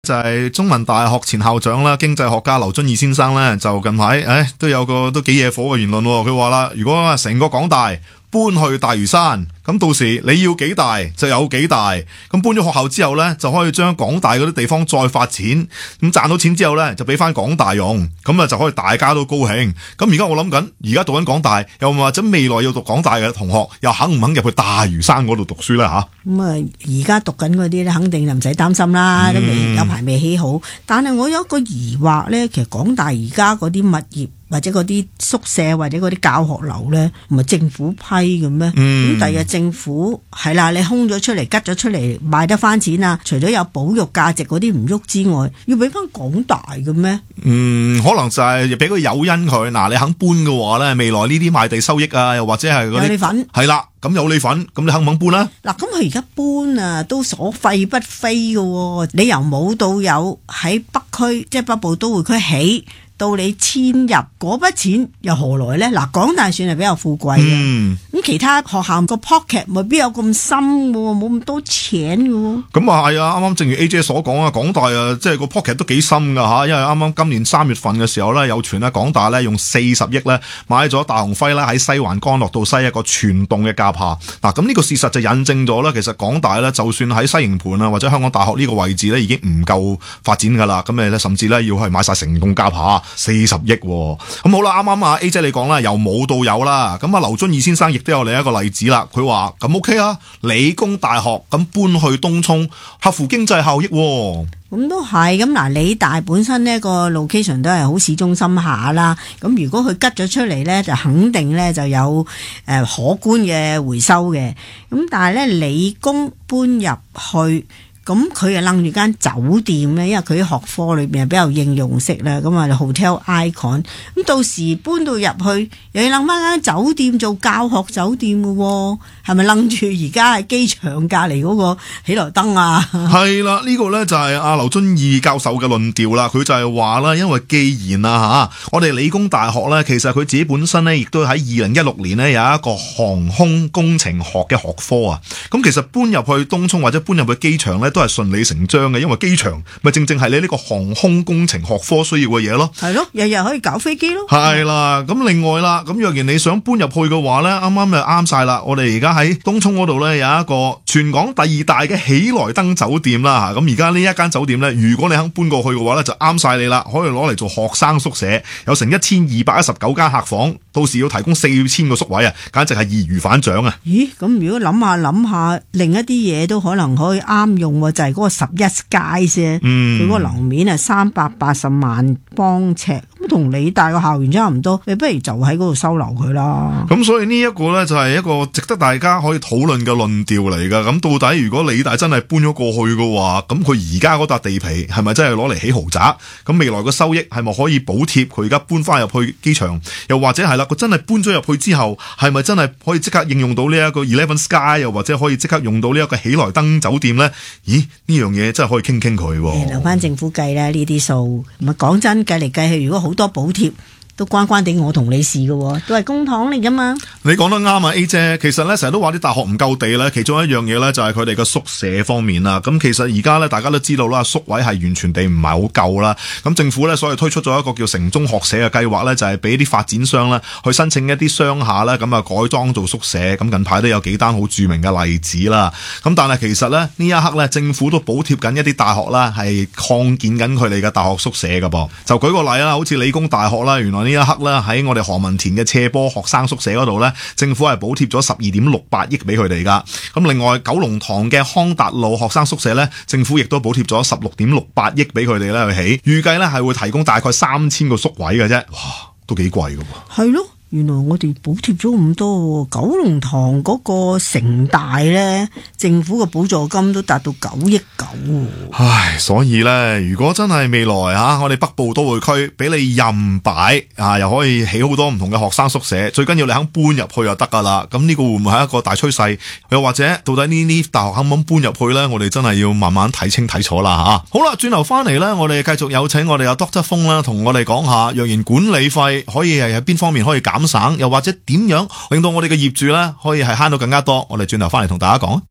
就係中文大學前校長啦，經濟學家劉遵義先生咧，就近排都有個都幾惹火嘅言論。佢話啦，如果成個港大搬去大嶼山，咁到時你要幾大就有幾大，咁搬咗學校之後呢，就可以將港大嗰啲地方再發展，咁賺到錢之後呢，就俾翻港大用，咁啊就可以大家都高興。咁而家我諗緊，而家讀緊港大，又或者未來要讀港大嘅同學，又肯唔肯入去大嶼山嗰度讀書呢？吓？ 咁啊，而家讀緊嗰啲咧，肯定就唔使擔心啦，都未有排未起好。但係我有一個疑惑咧，其實港大而家嗰啲物業或者嗰啲宿舍或者嗰啲教學樓咧，唔係政府批嘅咩？咁第日政府係啦，你空咗出嚟，吉咗出嚟，賣得翻錢啊！除咗有保育價值嗰啲唔喐之外，要俾翻港大嘅咩？ 可能就係俾個誘因佢。嗱，你肯搬嘅話咧，未來呢啲賣地收益啊，又或者係嗰啲有你份係啦。咁有你份，咁你肯唔肯搬啦？ 嗱，咁佢而家搬啊，都所費不菲嘅喎。你由冇到有喺北區，即係北部都會區起，到你遷入嗰筆錢又何來呢？嗱，港大算係比較富貴嘅，咁其他學校個 pocket 未必有咁深嘅喎，冇咁多錢嘅喎。 咁啊係啊，啱啱正如 AJ 所講啊，港大啊，即係個 pocket 都幾深噶吓，因為啱啱今年3月份嘅時候呢，有傳咧港大呢用40億呢買咗大鴻輝啦喺西環干諾道西一個全棟嘅甲廈。嗱，咁呢個事實就引證咗呢，其實港大呢就算喺西營盤啊或者香港大學呢個位置呢已經唔夠發展噶啦，咁你呢甚至呢要去買晒成棟甲廈40億喎。咁好啦，啱啱啊 A 姐你講啦，由冇到有啦，咁啊劉遵義先生亦都有另一個例子啦，佢話咁 OK 啊，理工大學咁搬去東涌，合乎經濟效益喎。 咁都係，咁嗱，理大本身呢個 location 都係好市中心下啦，咁如果佢吉咗出嚟呢，就肯定呢就有可觀嘅回收嘅，咁但係呢，理工搬入去。咁佢又楞住間酒店咧，因為佢學科裏邊係比較應用式啦，咁啊 hotel icon， 咁到時搬到入去又要楞翻間酒店做教學酒店嘅喎，係咪楞住而家喺機場隔離嗰個喜來登啊？係啦，呢個咧就係阿劉遵義教授嘅論調啦，佢就係話啦，因為既然啊嚇，我哋理工大學咧，其實佢自己本身咧，亦都喺2016年咧有一個航空工程學嘅學科啊，咁其實搬入去東涌或者搬入去機場咧，都係順理成章嘅，因為機場咪正係你呢個航空工程學科需要嘅嘢咯。係咯，日日可以搞飛機咯。係啦，咁另外啦，咁若然你想搬入去嘅話咧，啱啱就啱晒啦。我哋而家喺東涌嗰度咧有一個全港第2大嘅喜來登酒店啦。咁而家呢一間酒店咧，如果你肯搬過去嘅話咧，就啱晒你啦，可以攞嚟做學生宿舍，有成1219間客房，到時要提供4000個宿位啊，簡直係易如反掌啊！咦，咁如果諗下，另一啲嘢都可能可以啱用喎，就係嗰個11街啫，佢嗰個樓面係380萬方尺，咁同理大個校園差唔多，你不如就喺嗰度收留佢啦。咁所以呢一個呢，就係一個值得大家可以討論嘅論調嚟噶。咁到底如果理大真係搬咗過去嘅話，咁佢而家嗰笪地皮係咪真係攞嚟起豪宅？咁未來個收益係咪可以補貼佢而家搬翻入去機場？又或者係啦，佢真係搬咗入去之後，係咪真係可以即刻應用到呢一個 Eleven Sky？又或者可以即刻用到呢一個喜來登酒店呢？咦，呢樣嘢真係可以傾佢。留翻政府計啦，呢啲數。唔係講真，計嚟計去，如果好多補貼，都關地我同你事嘅，都係公帑嚟噶嘛。你講得啱啊 A 姐，其實咧成日都話啲大學唔夠地咧，其中一樣嘢咧就係佢哋嘅宿舍方面啦。咁其實而家咧大家都知道啦，宿位係完全地唔係好夠啦。咁政府咧所以推出咗一個叫城中學社嘅計劃咧，就係俾啲發展商咧去申請一啲商廈咧，咁啊改裝做宿舍。咁近排都有幾單好著名嘅例子啦。咁但係其實咧呢一刻咧，政府都補貼緊一啲大學啦，係擴建緊佢哋嘅大學宿舍噶噃。就舉個例啦，好似理工大學啦，原來呢一刻咧喺我哋何文田嘅斜坡學生宿舍嗰度咧，政府係補貼咗12.68億俾佢哋噶。咁另外九龍塘嘅康達路學生宿舍咧，政府亦都補貼咗16.68億俾佢哋咧去起，預計咧係會提供大概3000個宿位嘅啫。哇，都幾貴噶喎。係咯。原來我哋補貼咗咁多，九龍塘嗰個城大咧，政府嘅補助金都達到9億9。唉，所以咧，如果真係未來我哋北部都會區俾你任擺又可以起好多唔同嘅學生宿舍，最緊要你肯搬入去就得噶啦。咁呢個會唔會係一個大趨勢？又或者到底呢啲大學肯唔肯搬入去咧？我哋真係要慢慢睇清睇楚啦吓。好啦，轉頭翻嚟咧，我哋繼續有請我哋有 Dr. 風啦，同我哋講下若然管理費可以係喺邊方面可以減省，又或者點樣令到我哋嘅業主咧可以係慳到更加多？我哋轉頭翻嚟同大家講。